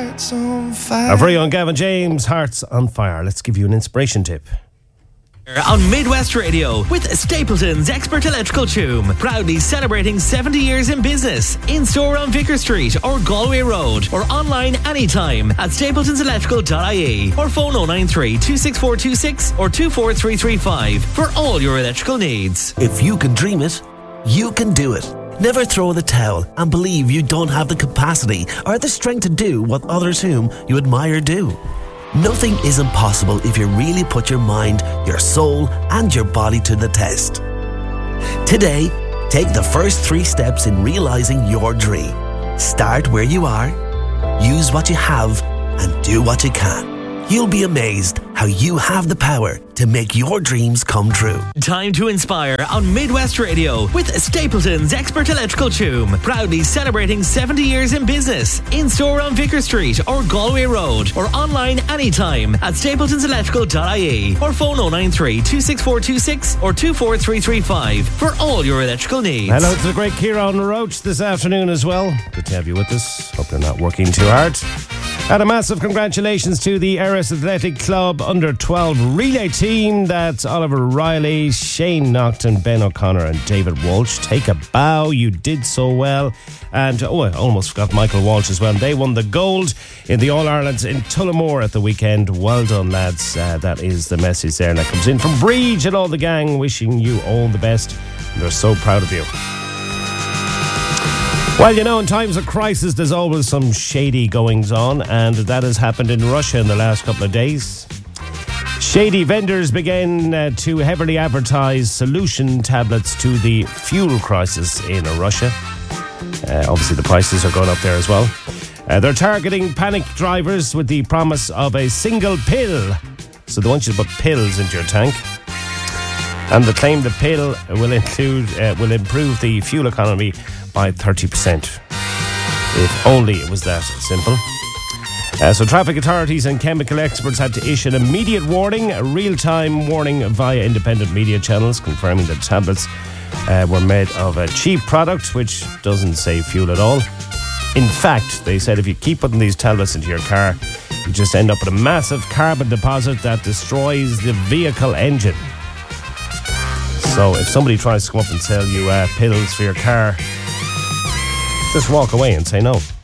heart's on fire. Our very own Gavin James, Hearts on Fire. Let's give you an inspiration tip. On Midwest Radio with Stapleton's Expert Electrical Tune, proudly celebrating 70 years in business. In store on Vicar Street or Galway Road, or online anytime at stapletonselectrical.ie, or phone 093 26426 or 24335 for all your electrical needs. If you can dream it, you can do it. Never throw in the towel and believe you don't have the capacity or the strength to do what others whom you admire do. Nothing is impossible if you really put your mind, your soul, and your body to the test. Today, take the first 3 steps in realizing your dream. Start where you are, use what you have, and do what you can. You'll be amazed how you have the power to make your dreams come true. Time to inspire on Midwest Radio with Stapleton's Expert Electrical Tune, proudly celebrating 70 years in business. In store on Vicar Street or Galway Road, or online anytime at stapletonselectrical.ie, or phone 093 26426 or 24335 for all your electrical needs. Hello to the great Kieran Roach this afternoon as well. Good to have you with us. Hope you're not working too hard. And a massive congratulations to the Erris Athletic Club Under-12 relay team. That's Oliver Riley, Shane Naughton, Ben O'Connor and David Walsh. Take a bow, you did so well. And, I almost forgot Michael Walsh as well. They won the gold in the All-Irelands in Tullamore at the weekend. Well done, lads. That is the message there. And that comes in from Breach and all the gang, wishing you all the best. And they're so proud of you. Well, you know, in times of crisis, there's always some shady goings on, and that has happened in Russia in the last couple of days. Shady vendors began to heavily advertise solution tablets to the fuel crisis in Russia. Obviously, the prices are going up there as well. They're targeting panic drivers with the promise of a single pill. So they want you to put pills into your tank. And they claim the pill will improve the fuel economy by 30%. If only it was that simple. So traffic authorities and chemical experts had to issue an immediate warning, a real-time warning via independent media channels, confirming that tablets were made of a cheap product which doesn't save fuel at all. In fact, they said if you keep putting these tablets into your car, you just end up with a massive carbon deposit that destroys the vehicle engine. So if somebody tries to come up and sell you pills for your car, just walk away and say no.